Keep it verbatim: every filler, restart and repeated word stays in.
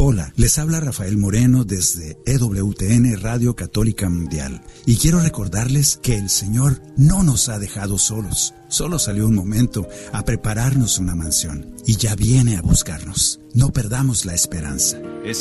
Hola, les habla Rafael Moreno desde E W T N Radio Católica Mundial y quiero recordarles que el Señor no nos ha dejado solos. Solo salió un momento a prepararnos una mansión y ya viene a buscarnos. No perdamos la esperanza. Es